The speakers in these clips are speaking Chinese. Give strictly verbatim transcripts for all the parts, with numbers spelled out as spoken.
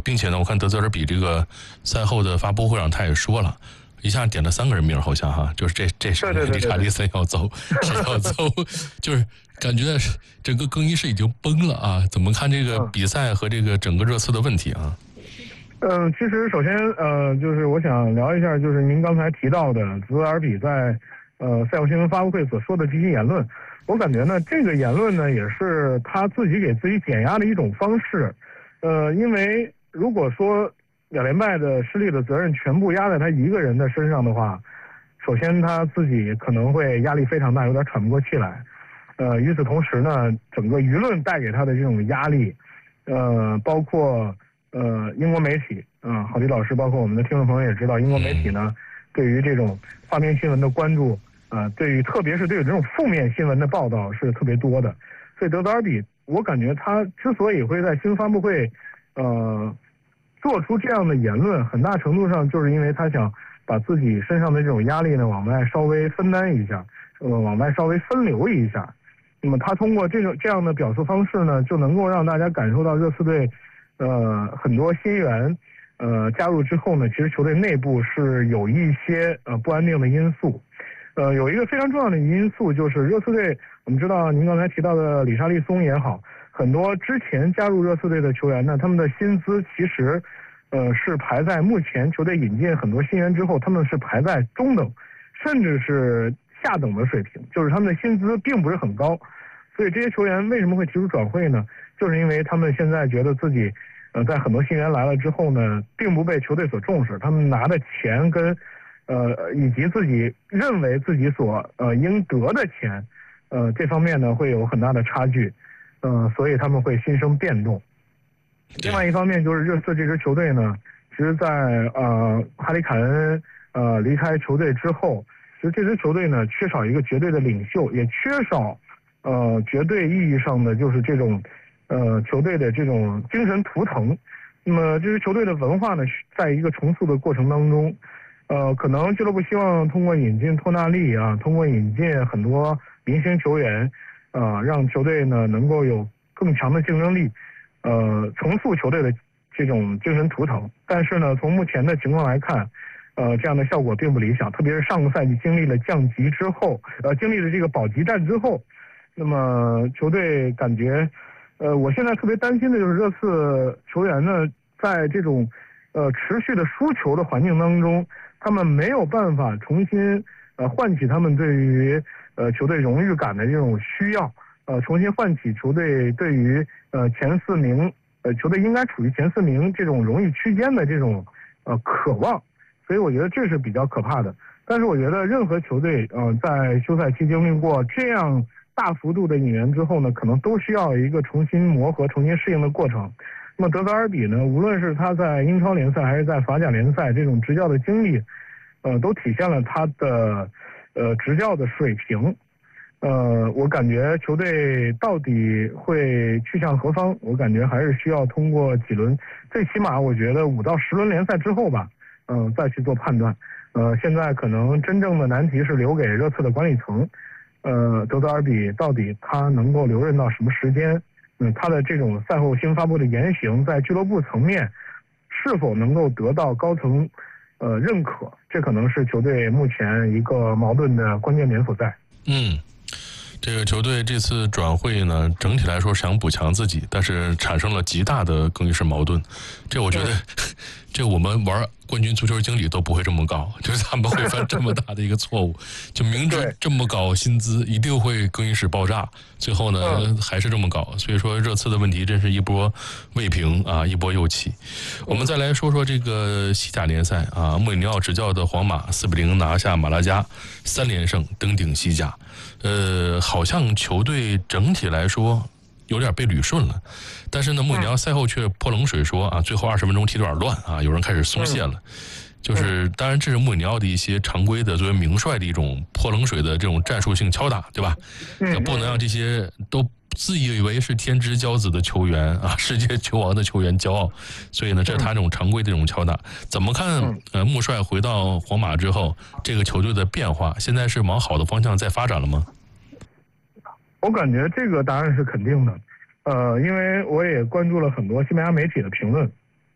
并且呢，我看德泽尔比这个赛后的发布会上他也说了。一下点了三个人名，好像哈，就是这这是理查利森要走，谁要走，就是感觉整个更衣室已经崩了啊！怎么看这个比赛和这个整个热刺的问题啊？ 嗯，其实首先呃，就是我想聊一下，就是您刚才提到的泽尔比在呃赛后新闻发布会所说的这些言论，我感觉呢，这个言论呢也是他自己给自己减压的一种方式，呃，因为如果说两连败的失利的责任全部压在他一个人的身上的话，首先他自己可能会压力非常大，有点喘不过气来。呃，与此同时呢，整个舆论带给他的这种压力，呃，包括呃英国媒体，嗯、呃，郝迪老师，包括我们的听众朋友也知道，英国媒体呢对于这种花边新闻的关注，呃，对于特别是对于这种负面新闻的报道是特别多的。所以德泽尔比，我感觉他之所以会在新闻发布会，呃。做出这样的言论，很大程度上就是因为他想把自己身上的这种压力呢往外稍微分担一下，呃，往外稍微分流一下。那么他通过这种这样的表述方式呢，就能够让大家感受到热刺队，呃，很多新援，呃，加入之后呢，其实球队内部是有一些呃不安定的因素。呃，有一个非常重要的因素就是热刺队，我们知道您刚才提到的理查利松也好。很多之前加入热刺队的球员呢，他们的薪资其实，呃，是排在目前球队引进很多新援之后，他们是排在中等，甚至是下等的水平，就是他们的薪资并不是很高。所以这些球员为什么会提出转会呢？就是因为他们现在觉得自己，呃，在很多新援来了之后呢，并不被球队所重视，他们拿的钱跟，呃，以及自己认为自己所呃应得的钱，呃，这方面呢会有很大的差距。嗯、呃，所以他们会心生变动。另外一方面就是热刺这支球队呢，其实在呃哈里凯恩呃离开球队之后，其实这支球队呢缺少一个绝对的领袖，也缺少呃绝对意义上的就是这种呃球队的这种精神图腾。那么这支球队的文化呢，在一个重塑的过程当中，呃，可能俱乐部希望通过引进托纳利啊，通过引进很多明星球员。呃，让球队呢能够有更强的竞争力，呃，重塑球队的这种精神图腾。但是呢，从目前的情况来看，呃，这样的效果并不理想。特别是上个赛季经历了降级之后，呃，经历了这个保级战之后，那么球队感觉，呃，我现在特别担心的就是热刺球员呢，在这种呃持续的输球的环境当中，他们没有办法重新呃唤起他们对于呃，球队荣誉感的这种需要，呃，重新唤起球队对于呃前四名，呃，球队应该处于前四名这种荣誉区间的这种呃渴望，所以我觉得这是比较可怕的。但是我觉得任何球队呃在休赛期经历过这样大幅度的引援之后呢，可能都需要一个重新磨合、重新适应的过程。那么德泽尔比呢，无论是他在英超联赛还是在法甲联赛这种执教的经历，呃，都体现了他的。呃，执教的水平，呃，我感觉球队到底会去向何方？我感觉还是需要通过几轮，最起码我觉得五到十轮联赛之后吧，嗯、呃，再去做判断。呃，现在可能真正的难题是留给热刺的管理层，呃，德泽尔比到底他能够留任到什么时间？嗯，他的这种赛后新发布的言行，在俱乐部层面是否能够得到高层？呃，认可，这可能是球队目前一个矛盾的关键点所在。 嗯，这个球队这次转会呢，整体来说想补强自己，但是产生了极大的更衣室矛盾。这我觉得，这我们玩冠军足球经理都不会这么搞，就是他们会犯这么大的一个错误，就明知这么搞薪资一定会更衣室爆炸，最后呢、嗯、还是这么搞。所以说热刺的问题真是一波未平啊，一波又起。我们再来说说这个西甲联赛啊，穆里尼奥执教的皇马四比零拿下马拉加，三连胜登顶西甲。呃，好像球队整体来说有点被捋顺了，但是呢，穆里尼奥赛后却泼冷水说啊，最后二十分钟踢得有点乱啊，有人开始松懈了。就是当然这是穆里尼奥的一些常规的作为名帅的一种泼冷水的这种战术性敲打，对吧？不能让这些都自以为是天之骄子的球员啊，世界球王的球员骄傲，所以呢，这是他这种常规的这种敲打。怎么看？呃，穆帅回到皇马之后，这个球队的变化，现在是往好的方向在发展了吗？ 我感觉这个答案是肯定的，呃，因为我也关注了很多西班牙媒体的评论，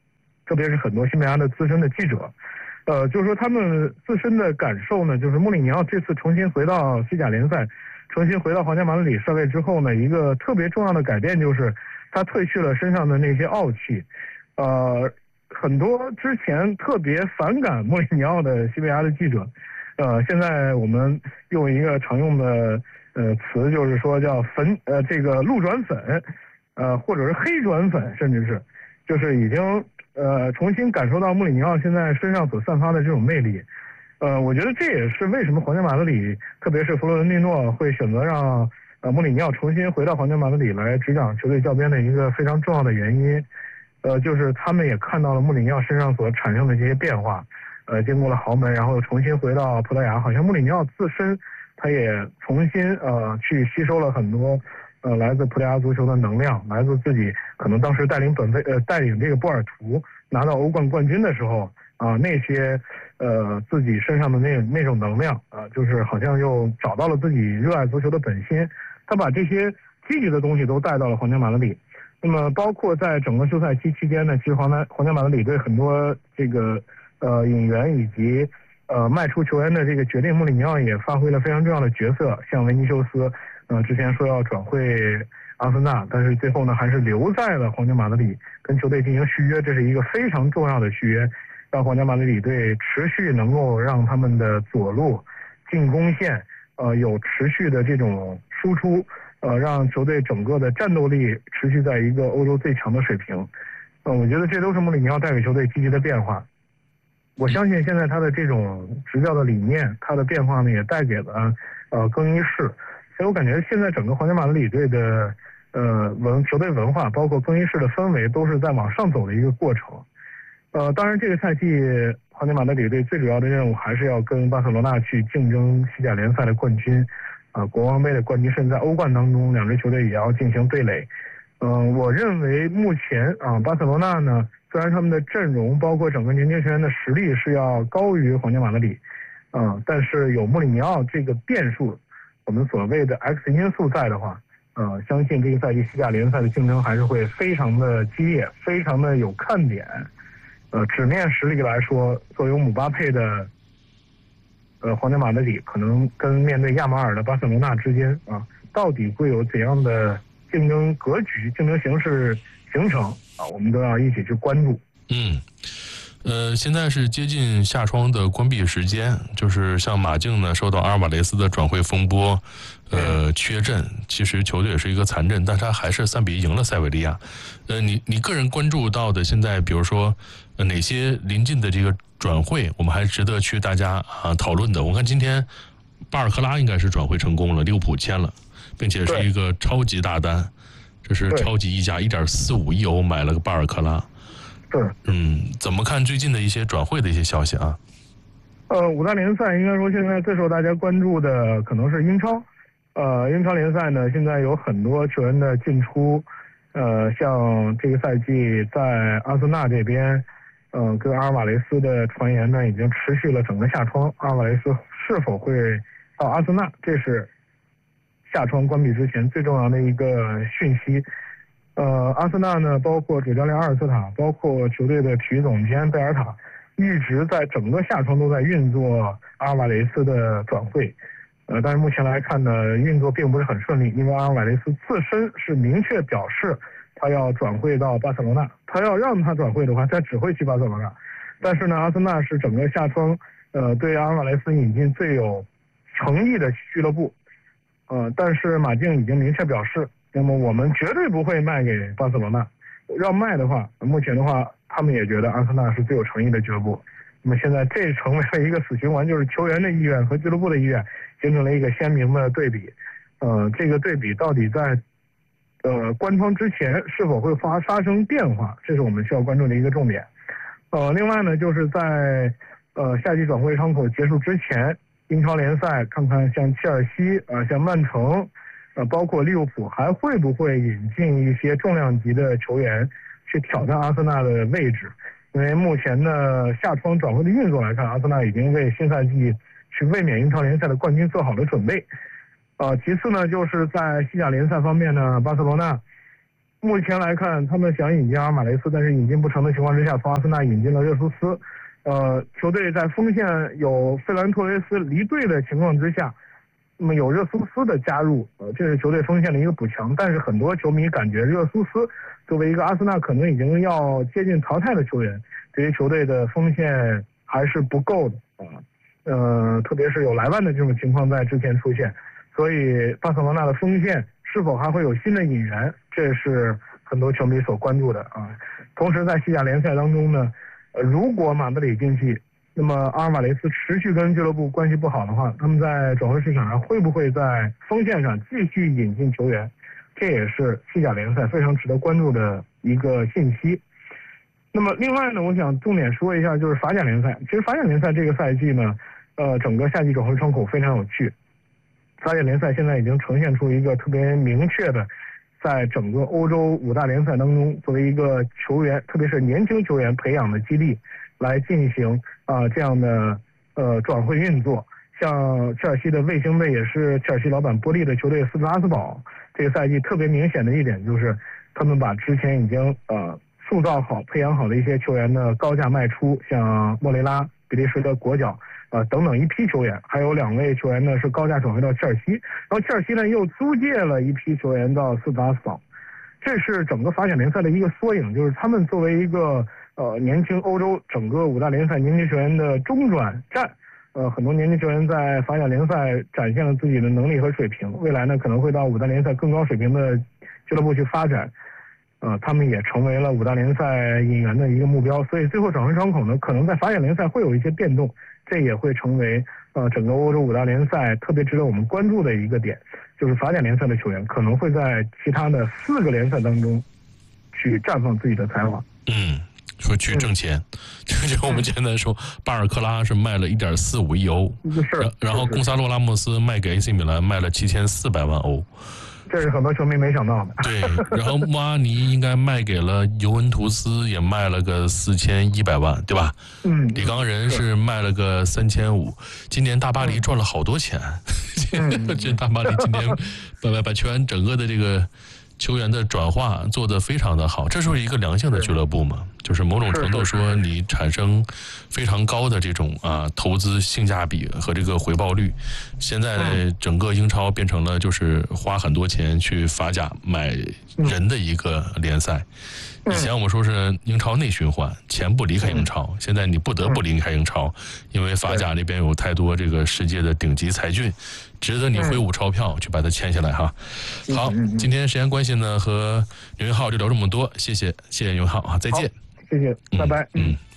特别是很多西班牙的资深的记者，呃，就是说他们自身的感受呢，就是穆里尼奥这次重新回到西甲联赛，重新回到皇家马德里帅位之后呢，一个特别重要的改变就是他褪去了身上的那些傲气，呃，很多之前特别反感穆里尼奥的西班牙的记者，呃，现在我们用一个常用的呃词，就是说叫粉呃这个路转粉，呃或者是黑转粉，甚至是就是已经呃重新感受到穆里尼奥现在身上所散发的这种魅力。呃，我觉得这也是为什么皇家马德里，特别是弗洛伦蒂诺会选择让呃穆里尼奥重新回到皇家马德里来执掌球队教鞭的一个非常重要的原因。呃，就是他们也看到了穆里尼奥身上所产生的这些变化，呃，经过了豪门，然后重新回到葡萄牙，好像穆里尼奥自身他也重新呃去吸收了很多呃来自葡萄牙足球的能量，来自自己可能当时带领本菲呃带领这个波尔图拿到欧冠冠军的时候啊、呃、那些呃自己身上的那那种能量啊、呃，就是好像又找到了自己热爱足球的本心，他把这些积极的东西都带到了皇家马德里。那么包括在整个休赛期期间呢，其实皇家皇家马德里队很多这个呃引援以及呃卖出球员的这个决定，穆里尼奥也发挥了非常重要的角色。像维尼修斯，呃之前说要转会阿森纳，但是最后呢还是留在了皇家马德里跟球队进行续约，这是一个非常重要的续约，让皇家马德里队持续能够让他们的左路进攻线呃有持续的这种输出。呃，让球队整个的战斗力持续在一个欧洲最强的水平，呃，我觉得这都是穆里尼奥带给球队积极的变化。我相信现在他的这种执教的理念，他的变化呢也带给了呃更衣室，所以我感觉现在整个皇家马德里队的呃文球队文化，包括更衣室的氛围，都是在往上走的一个过程。呃，当然这个赛季皇家马德里队最主要的任务还是要跟巴塞罗那去竞争西甲联赛的冠军。啊，国王杯的冠军，甚至在欧冠当中，两支球队也要进行对垒。嗯、呃，我认为目前啊，巴塞罗那呢，虽然他们的阵容包括整个年轻球员的实力是要高于皇家马德里，啊、呃，但是有穆里尼奥这个变数，我们所谓的 X 因素在的话，呃，相信这个赛季西甲联赛的竞争还是会非常的激烈，非常的有看点。呃，纸面实力来说，作为姆巴佩的。呃，皇家马德里可能跟面对亚马尔的巴塞罗那之间啊，到底会有怎样的竞争格局、竞争形势形成啊？我们都要一起去关注。 嗯，呃，现在是接近夏窗的关闭时间，就是像马竞呢，受到阿尔瓦雷斯的转会风波，呃，缺阵，其实球队也是一个残阵，但他还是三比一赢了塞维利亚。呃，你你个人关注到的现在，比如说、呃、哪些临近的这个转会，我们还值得去大家啊讨论的。我看今天巴尔克拉应该是转会成功了，利物浦签了，并且是一个超级大单，这是超级溢价，一点四五亿欧买了个巴尔克拉。 对， 嗯，怎么看最近的一些转会的一些消息啊？ 呃，五大联赛应该说现在最受大家关注的可能是英超。呃，英超联赛呢，现在有很多球员的进出。呃，像这个赛季在阿森纳这边，呃，跟阿尔瓦雷斯的传言呢，已经持续了整个夏窗。阿尔瓦雷斯是否会到阿森纳，这是夏窗关闭之前最重要的一个讯息。呃，阿森纳呢，包括主教练阿尔特塔，包括球队的体育总监贝尔塔，一直在整个夏窗都在运作阿尔瓦雷斯的转会。呃，但是目前来看呢，运作并不是很顺利，因为阿尔瓦雷斯自身是明确表示他要转会到巴塞罗那，他要让他转会的话，他只会去巴塞罗那。但是呢，阿森纳是整个夏窗呃对阿尔瓦雷斯引进最有诚意的俱乐部，呃，但是马竞已经明确表示，那么我们绝对不会卖给巴塞罗那。要卖的话，目前的话，他们也觉得阿森纳是最有诚意的俱乐部。那么现在这成为了一个死循环，就是球员的意愿和俱乐部的意愿形成了一个鲜明的对比。呃，这个对比到底在呃关窗之前是否会发发生变化，这是我们需要关注的一个重点。呃，另外呢，就是在呃夏季转会窗口结束之前，英超联赛看看像切尔西啊、呃、像曼城呃包括利物浦还会不会引进一些重量级的球员去挑战阿森纳的位置。因为目前的夏窗转会的运作来看，阿森纳已经为新赛季去卫冕英超联赛的冠军做好了准备。呃，其次呢，就是在西甲联赛方面呢，巴塞罗那目前来看，他们想引进阿尔马雷斯，但是引进不成的情况之下，从阿森纳引进了热苏斯。呃，球队在锋线有费兰托雷斯离队的情况之下，那么有热苏斯的加入，呃，这是球队锋线的一个补强。但是很多球迷感觉热苏斯作为一个阿森纳可能已经要接近淘汰的球员，对于球队的锋线还是不够的啊。呃，特别是有莱万的这种情况在之前出现，所以巴塞罗那的锋线是否还会有新的引援，这是很多球迷所关注的啊。同时在西甲联赛当中呢，呃，如果马德里竞技，那么阿尔马雷斯持续跟俱乐部关系不好的话，他们在转会市场上会不会在锋线上继续引进球员？这也是西甲联赛非常值得关注的一个信息。那么另外呢，我想重点说一下就是法甲联赛。其实法甲联赛这个赛季呢，呃，整个夏季转会窗口非常有趣。法甲联赛现在已经呈现出一个特别明确的，在整个欧洲五大联赛当中，作为一个球员，特别是年轻球员培养的基地，来进行啊、呃、这样的呃转会运作。像切尔西的卫星队也是切尔西老板波利的球队斯特拉斯堡，这个赛季特别明显的一点就是，他们把之前已经呃塑造好、培养好的一些球员的高价卖出，像莫雷拉、比利时的国脚。呃，等等一批球员，还有两位球员呢是高价转会到切尔西，然后切尔西呢又租借了一批球员到斯特拉斯堡，这是整个法甲联赛的一个缩影，就是他们作为一个呃年轻欧洲整个五大联赛年轻球员的中转站，呃，很多年轻球员在法甲联赛展现了自己的能力和水平，未来呢可能会到五大联赛更高水平的俱乐部去发展。呃，他们也成为了五大联赛引援的一个目标，所以最后转会窗口呢，可能在法甲联赛会有一些变动，这也会成为呃整个欧洲五大联赛特别值得我们关注的一个点，就是法甲联赛的球员可能会在其他的四个联赛当中去绽放自己的才华。 嗯，说去挣钱，这个就我们简单说，巴尔克拉是卖了一点四五亿欧， 是， 然后贡萨洛拉莫斯卖给 A C 米兰卖了七千四百万欧。 这是很多球迷没想到的。 对，然后穆阿尼应该卖给了尤文图斯，也卖了个四千一百万，对吧？ 嗯。 李刚仁是卖了个三千五。今年大巴黎赚了好多钱，嗯、这大巴黎今年把把把球员整个的这个球员的转化做得非常的好，这是一个良性的俱乐部嘛？就是某种程度说，你产生非常高的这种啊投资性价比和这个回报率。现在呢，整个英超变成了就是花很多钱去法甲买人的一个联赛。以前我们说是英超内循环，钱不离开英超，现在你不得不离开英超，因为法甲那边有太多这个世界的顶级才俊，值得你挥舞钞票去把它签下来哈。好，今天时间关系呢，和牛云浩就聊这么多，谢谢谢谢牛云浩啊，再见。 谢谢，拜拜。 嗯。嗯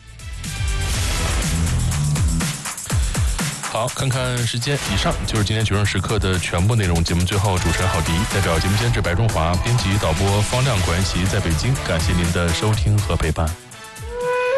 好，看看时间，以上就是今天决胜时刻的全部内容。节目最后，主持人郝迪代表节目监制白中华、编辑导播方亮、管喜在北京，感谢您的收听和陪伴。